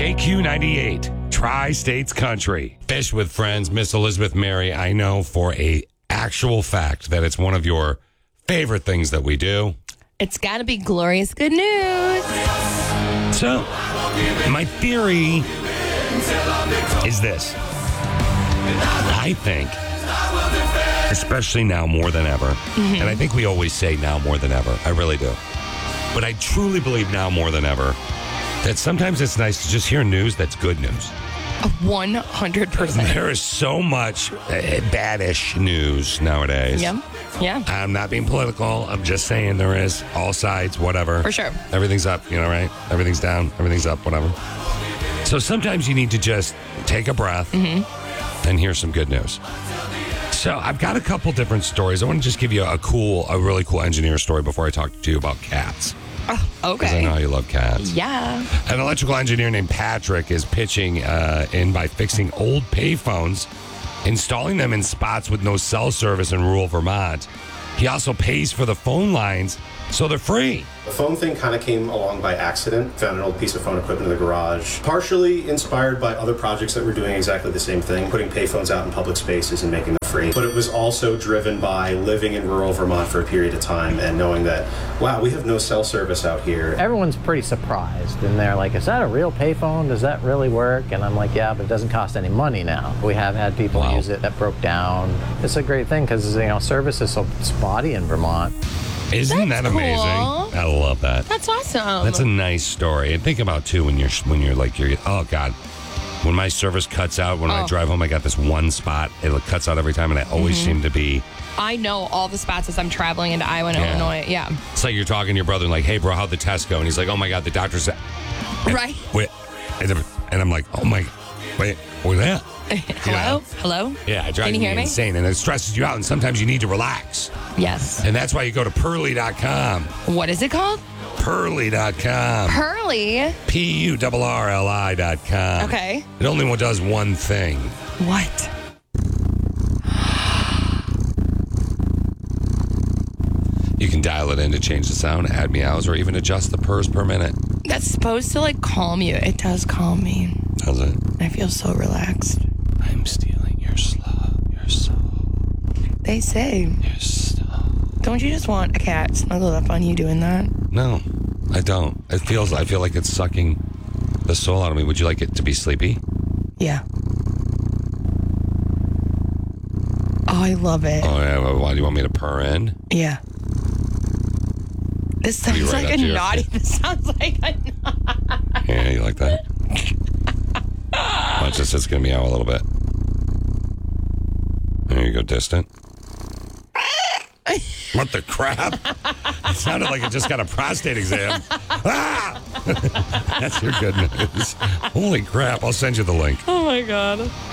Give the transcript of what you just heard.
KQ98, Tri-States Country. Fish with Friends, Miss Elizabeth Mary. I know for a actual fact that it's one of your favorite things that we do. It's got to be glorious good news. So, my theory is this. I think, especially now more than ever, and I think we always say now more than ever. I really do. But I truly believe now more than ever that sometimes it's nice to just hear news that's good news. 100%. There is so much badish news nowadays. Yeah. I'm not being political. I'm just saying there is all sides, whatever. For sure. Everything's up, right? Everything's down, everything's up, whatever. So sometimes you need to just take a breath and hear some good news. So I've got a couple different stories. I want to just give you a really cool engineer story before I talk to you about cats. Oh, okay. Because I know how you love cats. Yeah. An electrical engineer named Patrick is pitching in by fixing old payphones, installing them in spots with no cell service in rural Vermont. He also pays for the phone lines, so they're free. The phone thing kind of came along by accident. Found an old piece of phone equipment in the garage. Partially inspired by other projects that were doing exactly the same thing, putting payphones out in public spaces and making them free. But it was also driven by living in rural Vermont for a period of time and knowing that, wow, we have no cell service out here. Everyone's pretty surprised, and they're like, is that a real payphone? Does that really work? And I'm like, yeah, but it doesn't cost any money now. We have had people use it that broke down. It's a great thing because, service is so spotty in Vermont. Isn't that amazing? Cool. I love that. That's awesome. That's a nice story. And think about too when you're oh God, when my service cuts out when I drive home, I got this one spot. It cuts out every time, and I always seem to be. I know all the spots as I'm traveling into Iowa and Illinois. Yeah. It's like you're talking to your brother and like, hey bro, how'd the test go? And he's like, oh my God, the doctor's Right. wait, and I'm like, oh my, wait, what was that? Hello? Yeah, it drives Can you hear me me? insane, and it stresses you out, and sometimes you need to relax. Yes. And that's why you go to Pearly.com. What is it called? Pearly.com. Pearly. PURRLI.com. Okay. It only does one thing. What? You can dial it in to change the sound, add meows, or even adjust the purrs per minute. That's supposed to calm you. It does calm me. Does it? I feel so relaxed. I'm stealing your soul. They say. Your soul. Don't you just want a cat snuggled up on you doing that? No, I don't. I feel like it's sucking the soul out of me. Would you like it to be sleepy? Yeah. Oh, I love it. Oh, yeah. Well, why do you want me to purr in? Yeah. This sounds like a naughty. This sounds like a naughty. Yeah, you like that? Watch this. It's going to meow a little bit. There you go, distant. What the crap? It sounded like it just got a prostate exam. Ah! That's your good news. Holy crap. I'll send you the link. Oh, my God.